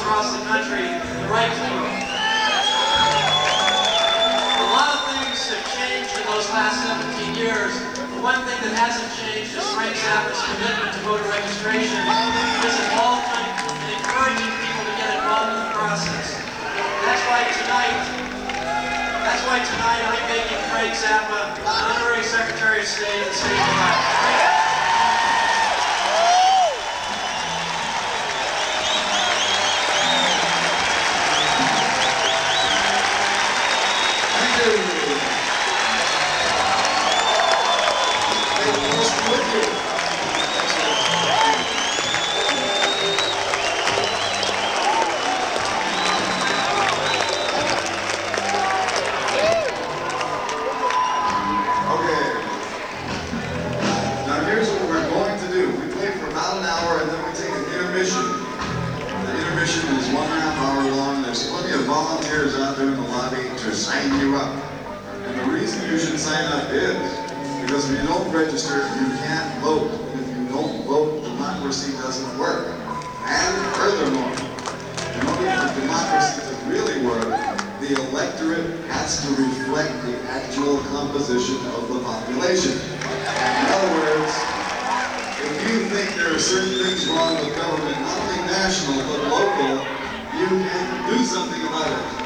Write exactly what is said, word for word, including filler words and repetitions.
across the country the right to vote. A lot of things have changed in those last seventeen years. The one thing that hasn't changed is Frank Zappa's commitment to voter registration, his involvement in encouraging people to get involved in the process. That's why tonight, that's why tonight I'm making Frank Zappa Honorary Secretary of State of the State of Ohio. Volunteers out there in the lobby to sign you up. And the reason you should sign up is because if you don't register, you can't vote. And if you don't vote, democracy doesn't work. And furthermore, in order for democracy to really work, the electorate has to reflect the actual composition of the population. In other words, if you think there are certain things wrong with government, not only national but local, you can do something about it.